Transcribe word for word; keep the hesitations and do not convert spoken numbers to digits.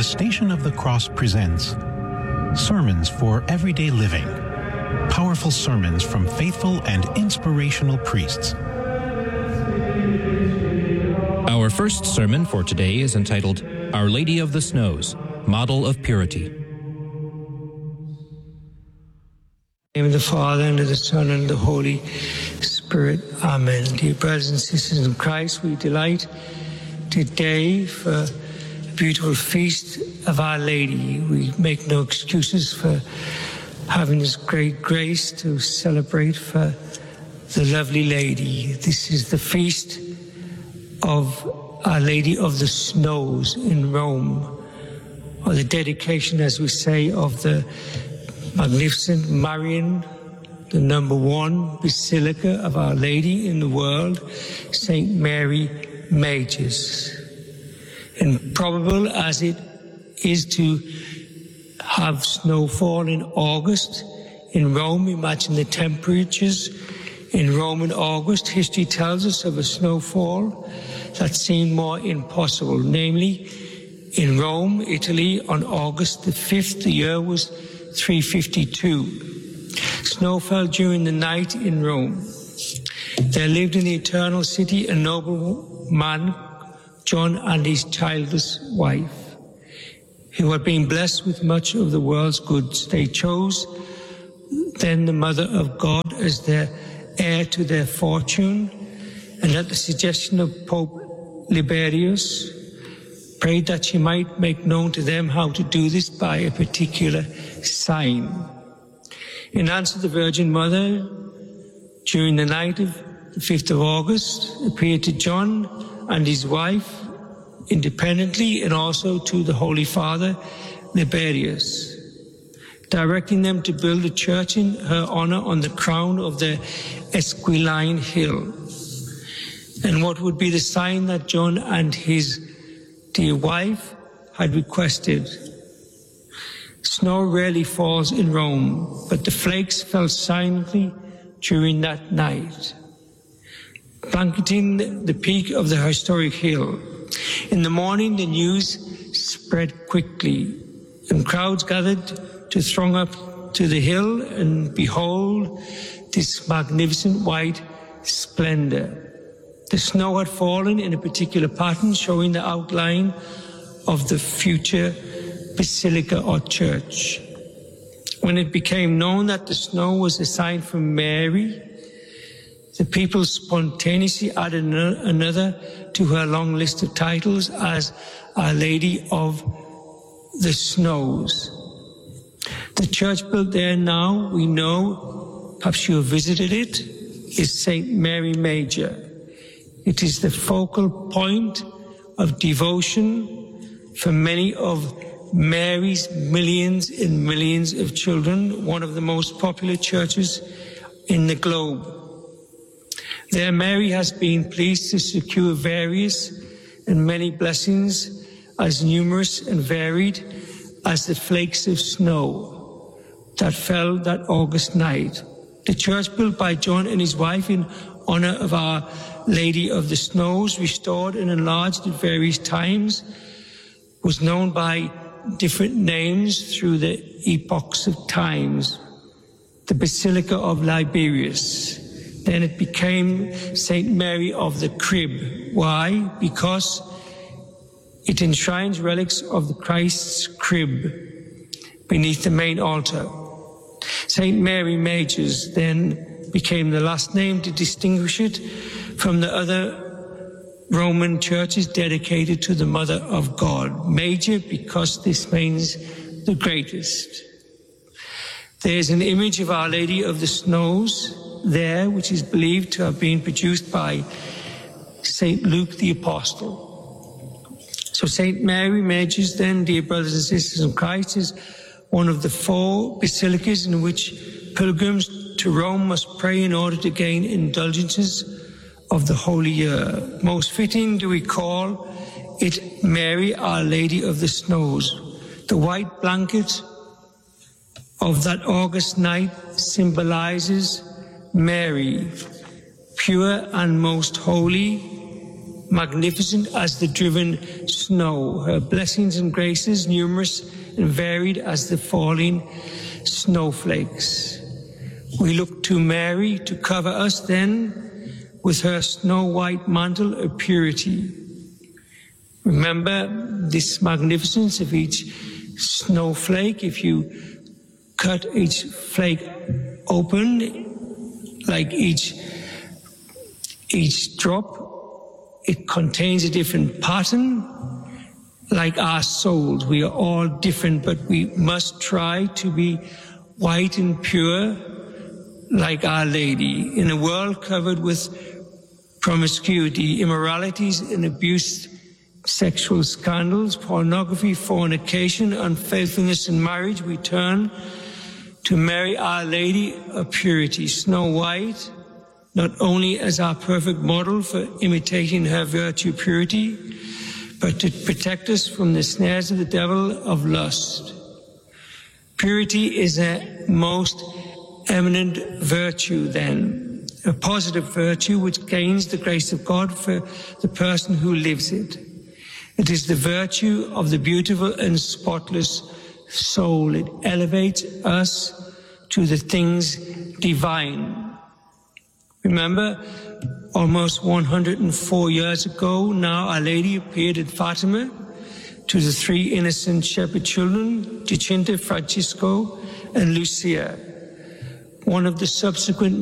The Station of the Cross presents Sermons for Everyday Living. Powerful sermons from faithful and inspirational priests. Our first sermon for today is entitled, Our Lady of the Snows, Model of Purity. In the name of the Father, and of the Son, and of the Holy Spirit. Amen. Dear brothers and sisters in Christ, we delight today for a beautiful feast of Our Lady. We make no excuses for having this great grace to celebrate for the lovely Lady. This is the feast of Our Lady of the Snows in Rome, or the dedication, as we say, of the magnificent Marian, the number one basilica of Our Lady in the world, Saint Mary Majors. Improbable as it is to have snowfall in August in Rome, imagine the temperatures in Rome in August. History tells us of a snowfall that seemed more impossible, namely in Rome, Italy, on August the fifth, the year was three fifty-two. Snow fell during the night in Rome. There lived in the eternal city a noble man, John, and his childless wife, who had been blessed with much of the world's goods. They chose then the Mother of God as their heir to their fortune, and at the suggestion of Pope Liberius, prayed that she might make known to them how to do this by a particular sign. In answer, the Virgin Mother, during the night of the fifth of August, appeared to John and his wife independently, and also to the Holy Father, Liberius, directing them to build a church in her honor on the crown of the Esquiline Hill. And what would be the sign that John and his dear wife had requested? Snow rarely falls in Rome, but the flakes fell silently during that night, blanketing the peak of the historic hill. In the morning, the news spread quickly, and crowds gathered to throng up to the hill and behold this magnificent white splendor. The snow had fallen in a particular pattern, showing the outline of the future basilica or church. When it became known that the snow was a sign from Mary, the people spontaneously added another to her long list of titles as Our Lady of the Snows. The church built there now, we know, perhaps you have visited it, is Saint Mary Major. It is the focal point of devotion for many of Mary's millions and millions of children, one of the most popular churches in the globe. There, Mary has been pleased to secure various and many blessings as numerous and varied as the flakes of snow that fell that August night. The church built by John and his wife in honor of Our Lady of the Snows, restored and enlarged at various times, was known by different names through the epochs of times. The Basilica of Liberius. Then it became Saint Mary of the Crib. Why? Because it enshrines relics of the Christ's crib beneath the main altar. Saint Mary Majors then became the last name to distinguish it from the other Roman churches dedicated to the Mother of God. Major because this means the greatest. There's an image of Our Lady of the Snows there, which is believed to have been produced by Saint Luke the Apostle. So Saint Mary Majors then, dear brothers and sisters in Christ, is one of the four basilicas in which pilgrims to Rome must pray in order to gain indulgences of the Holy Year. Most fitting do we call it Mary, Our Lady of the Snows. The white blanket of that August night symbolizes Mary, pure and most holy, magnificent as the driven snow, her blessings and graces numerous and varied as the falling snowflakes. We look to Mary to cover us then with her snow-white mantle of purity. Remember this magnificence of each snowflake. If you cut each flake open, like each, each drop, it contains a different pattern. Like our souls, we are all different, but we must try to be white and pure like Our Lady. In a world covered with promiscuity, immoralities and abuse, sexual scandals, pornography, fornication, unfaithfulness in marriage, we turn to Mary, Our Lady of Purity, Snow White, not only as our perfect model for imitating her virtue purity, but to protect us from the snares of the devil of lust. Purity is a most eminent virtue then, a positive virtue which gains the grace of God for the person who lives it. It is the virtue of the beautiful and spotless soul. It elevates us to the things divine. Remember, almost one hundred four years ago, now Our Lady appeared at Fatima to the three innocent shepherd children, Jacinta, Francisco, and Lucia. One of the subsequent